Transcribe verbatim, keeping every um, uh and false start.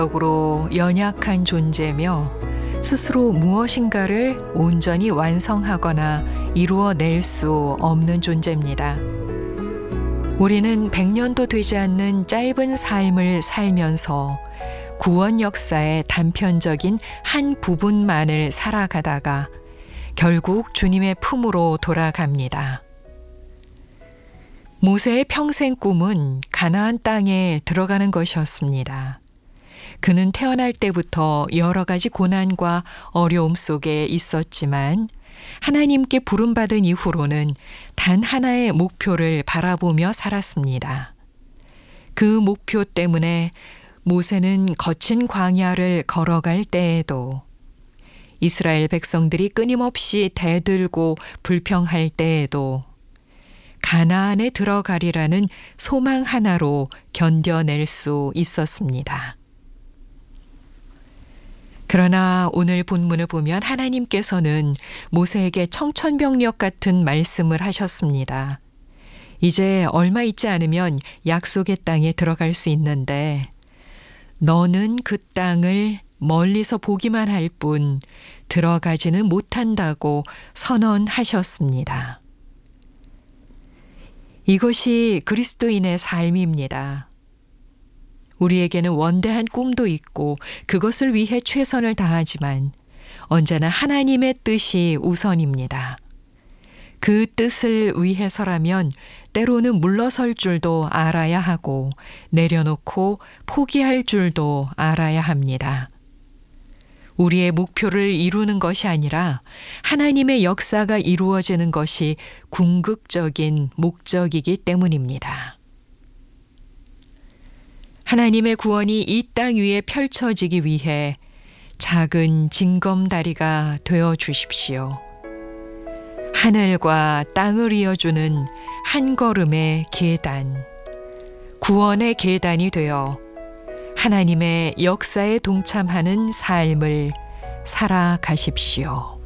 적으로 연약한 존재며 스스로 무엇인가를 온전히 완성하거나 이루어낼 수 없는 존재입니다. 우리는 백 년도 되지 않는 짧은 삶을 살면서 구원 역사의 단편적인 한 부분만을 살아가다가 결국 주님의 품으로 돌아갑니다. 모세의 평생 꿈은 가나안 땅에 들어가는 것이었습니다. 그는 태어날 때부터 여러 가지 고난과 어려움 속에 있었지만 하나님께 부름받은 이후로는 단 하나의 목표를 바라보며 살았습니다. 그 목표 때문에 모세는 거친 광야를 걸어갈 때에도, 이스라엘 백성들이 끊임없이 대들고 불평할 때에도 가나안에 들어가리라는 소망 하나로 견뎌낼 수 있었습니다. 그러나 오늘 본문을 보면 하나님께서는 모세에게 청천벽력 같은 말씀을 하셨습니다. 이제 얼마 있지 않으면 약속의 땅에 들어갈 수 있는데 너는 그 땅을 멀리서 보기만 할 뿐 들어가지는 못한다고 선언하셨습니다. 이것이 그리스도인의 삶입니다. 우리에게는 원대한 꿈도 있고 그것을 위해 최선을 다하지만 언제나 하나님의 뜻이 우선입니다. 그 뜻을 위해서라면 때로는 물러설 줄도 알아야 하고 내려놓고 포기할 줄도 알아야 합니다. 우리의 목표를 이루는 것이 아니라 하나님의 역사가 이루어지는 것이 궁극적인 목적이기 때문입니다. 하나님의 구원이 이 땅 위에 펼쳐지기 위해 작은 징검다리가 되어 주십시오. 하늘과 땅을 이어주는 한 걸음의 계단, 구원의 계단이 되어 하나님의 역사에 동참하는 삶을 살아가십시오.